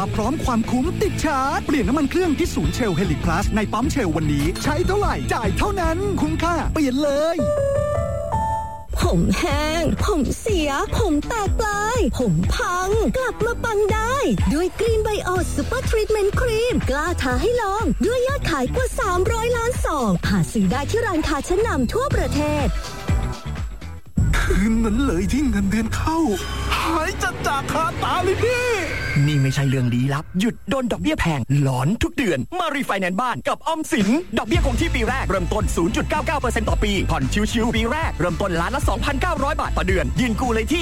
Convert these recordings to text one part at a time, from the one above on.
มาพร้อมความคุ้มติดชาร์จเปลี่ยนน้ำมันเครื่องที่ศูนย์เชลเฮลิพลัสในปั๊มเชลวันนี้ใช้เท่าไหร่จ่ายเท่านั้นคุ้มค่าเปลี่ยนเลยผมแห้งผมเสียผมแตกปลายผมพังกลับมาปังได้ด้วยกรีนไบโอซูเปอร์ทรีทเมนต์ครีมกล้าท้าให้ลองด้วยยอดขายกว่า300 ล้านซองหาซื้อได้ที่ร้านค้าชั้นนำทั่วประเทศคืนนั้นเลยที่เงินเดือนเข้าหายจากคาตาเลยพี่นี่ไม่ใช่เรื่องลี้ลับหยุดโดนดอกเบี้ยแพงหลอนทุกเดือนมารีไฟแนนซ์บ้านกับออมสินดอกเบี้ยคงที่ปีแรกเริ่มต้น 0.99% ต่อปีผ่อนชิวๆปีแรกเริ่มต้นล้านละ 2,900 บาทต่อเดือนยื่นกู้เลยที่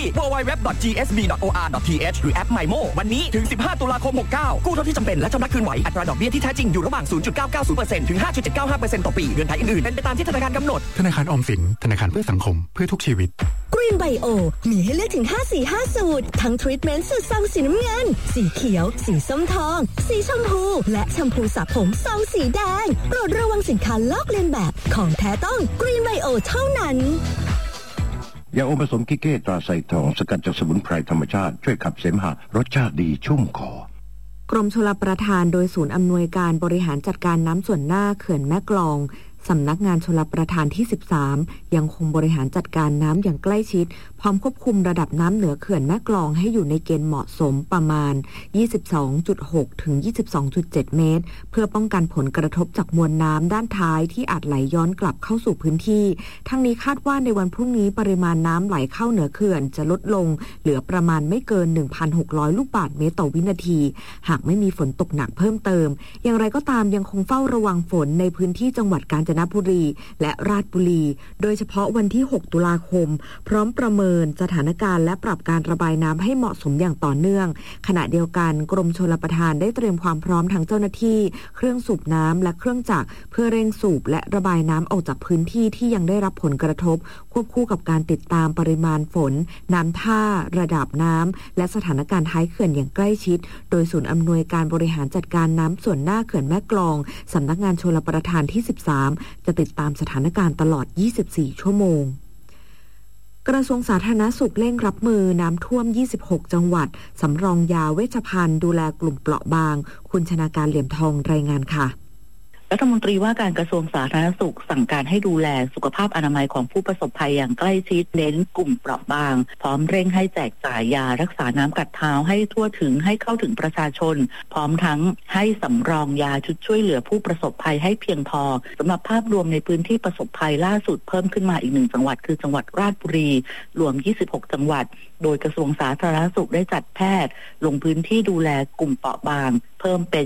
www.gsb.or.th หรือแอป MyMo วันนี้ถึง15ตุลาคม69กู้เท่าที่จำเป็นและชำระคืนไหวอัตราดอกเบี้ยที่แท้จริงอยู่ระหว่าง 0.990% ถึง 5.795% ต่อปีเงื่อนไขอื่นๆเป็นไปตามที่ธนาคารกำหนดธนาคารออมสินธนาคารเพื่อสังคมเพื่อทุกชีวิตกรีนไบโอมีให้เลือกถึง5สูตรทั้งทรีทเมนต์สูตรซองสีน้ำเงินสีเขียวสีส้มทองสีชมพูและแชมพูสระผมซองสีแดงโปรดระวังสินค้าลอกเลียนแบบของแท้ต้องกรีนไบโอเท่านั้นยาอมผสมกิเก้ตราไซทองสกัดจากสมุนไพรธรรมชาติช่วยขับเสมหะรสชาติดีชุ่มคอกรมชลประทานโดยศูนย์อำนวยการบริหารจัดการน้ำส่วนหน้าเขื่อนแม่กลองสำนักงานชลประทานที่13ยังคงบริหารจัดการน้ำอย่างใกล้ชิดพร้อมควบคุมระดับน้ำเหนือเขื่อนแม่กลองให้อยู่ในเกณฑ์เหมาะสมประมาณ 22.6 ถึง 22.7 เมตรเพื่อป้องกันผลกระทบจากมวลน้ำด้านท้ายที่อาจไหลย้อนกลับเข้าสู่พื้นที่ทั้งนี้คาดว่าในวันพรุ่งนี้ปริมาณน้ำไหลเข้าเหนือเขื่อนจะลดลงเหลือประมาณไม่เกิน 1,600 ลูกบาศก์เมตรต่อวินาทีหากไม่มีฝนตกหนักเพิ่มเติมอย่างไรก็ตามยังคงเฝ้าระวังฝนในพื้นที่จังหวัดกาญจนบุรีและราชบุรีโดยเฉพาะวันที่6ตุลาคมพร้อมประเมินสถานการณ์และปรับการระบายน้ำให้เหมาะสมอย่างต่อเนื่องขณะเดียวกันกรมชลประทานได้เตรียมความพร้อมทั้งเจ้าหน้าที่เครื่องสูบน้ำและเครื่องจักรเพื่อเร่งสูบและระบายน้ำออกจากพื้นที่ที่ยังได้รับผลกระทบควบคู่กับการติดตามปริมาณฝนน้ำท่าระดับน้ำและสถานการณ์ท้ายเขื่อนอย่างใกล้ชิดโดยศูนย์อำนวยการบริหารจัดการน้ำส่วนหน้าเขื่อนแม่กลองสำนักงานชลประทานที่13จะติดตามสถานการณ์ตลอด24 ชั่วโมงกระทรวงสาธารณสุขเร่งรับมือน้ำท่วม26จังหวัดสำรองยาเวชภัณฑ์ดูแลกลุ่มเปราะบางคุณชนาการเหลี่ยมทองรายงานค่ะรัฐมนตรีว่าการกระทรวงสาธารณสุขสั่งการให้ดูแลสุขภาพอนามัยของผู้ประสบภัยอย่างใกล้ชิดเน้นกลุ่มเปราะบางพร้อมเร่งให้แจกจ่ายยารักษาน้ำกัดเท้าให้ทั่วถึงให้เข้าถึงประชาชนพร้อมทั้งให้สำรองยาชุดช่วยเหลือผู้ประสบภัยให้เพียงพอสำหรับภาพรวมในพื้นที่ประสบภัยล่าสุดเพิ่มขึ้นมาอีก1จังหวัดคือจังหวัดราชบุรีรวม26จังหวัดโดยกระทรวงสาธารณสุขได้จัดแพทย์ลงพื้นที่ดูแลกลุ่มเปราะบางเพิ่มเป็น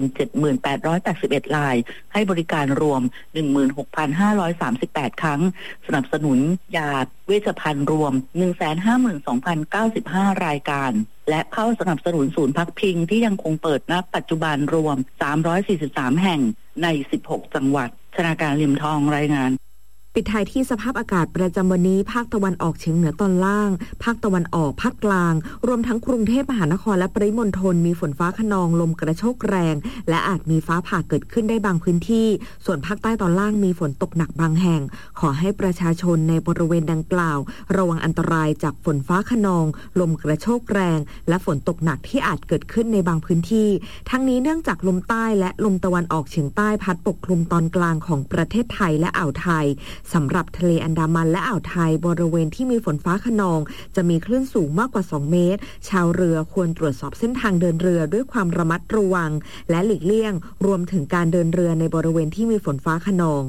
7,881 รายให้บริการรวม 16,538 ครั้งสนับสนุนยาเวชภัณฑ์รวม 152,095 รายการและเข้าสนับสนุนศูนย์พักพิงที่ยังคงเปิดณปัจจุบันรวม343แห่งใน16จังหวัดชนาการเหลี่ยมทองรายงานปิดท้ายที่สภาพอากาศประจำวันนี้ภาคตะวันออกเฉียงเหนือตอนล่างภาคตะวันออกภาคกลางรวมทั้งกรุงเทพมหานครและปริมณฑลมีฝนฟ้าคะนองลมกระโชกแรงและอาจมีฟ้าผ่าเกิดขึ้นได้บางพื้นที่ส่วนภาคใต้ตอนล่างมีฝนตกหนักบางแห่งขอให้ประชาชนในบริเวณดังกล่าวระวังอันตรายจากฝนฟ้าคะนองลมกระโชกแรงและฝนตกหนักที่อาจเกิดขึ้นในบางพื้นที่ทั้งนี้เนื่องจากลมใต้และลมตะวันออกเฉียงใต้พัดปกคลุมตอนกลางของประเทศไทยและอ่าวไทยสำหรับทะเลอันดามันและอ่าวไทยบริเวณที่มีฝนฟ้าคะนองจะมีคลื่นสูงมากกว่า2เมตรชาวเรือควรตรวจสอบเส้นทางเดินเรือด้วยความระมัดระวังและหลีกเลี่ยงรวมถึงการเดินเรือในบริเวณที่มีฝนฟ้าคะนอง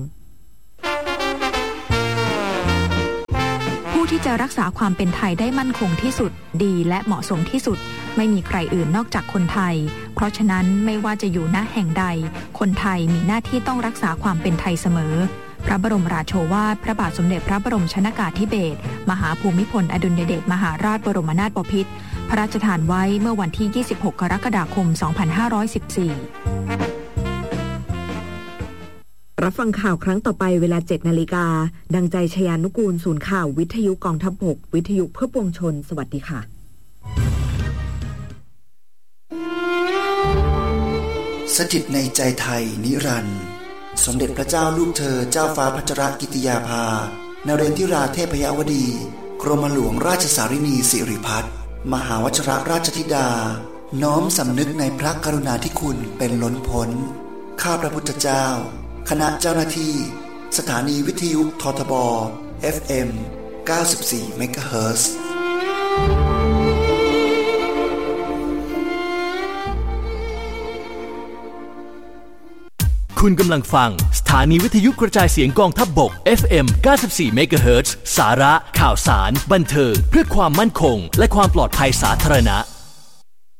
ผู้ที่จะรักษาความเป็นไทยได้มั่นคงที่สุดดีและเหมาะสมที่สุดไม่มีใครอื่นนอกจากคนไทยเพราะฉะนั้นไม่ว่าจะอยู่ณแห่งใดคนไทยมีหน้าที่ต้องรักษาความเป็นไทยเสมอพระบรมราโชวาทพระบาทสมเด็จพระบรมชนกาธิเบศรมหาภูมิพลอดุลยเดชมหาราชบรมนาถบพิตรพระราชทานไว้เมื่อวันที่26กรกฎาคม2514 รับฟังข่าวครั้งต่อไปเวลา 7 นาฬิกาดังใจชยานุกูลศูนย์ข่าววิทยุกองทัพบกวิทยุเพื่อปวงชนสวัสดีค่ะสถิตในใจไทยนิรันดร์สมเด็จพระเจ้าลูกเธอเจ้าฟ้าพัชรกิติยาภานเรนทิราเทพยวดีกรมหลวงราชสารินีสิริพัฒน์มหาวชิรราชธิดาน้อมสำนึกในพระกรุณาธิคุณเป็นล้นพ้นข้าพระพุทธเจ้าคณะเจ้าหน้าที่สถานีวิทยุททบ FM 94 เมกะเฮิรตซ์คุณกำลังฟังสถานีวิทยุกระจายเสียงกองทัพบก FM 94 เมกะเฮิรตซ์สาระข่าวสารบันเทิงเพื่อความมั่นคงและความปลอดภัยสาธารณะ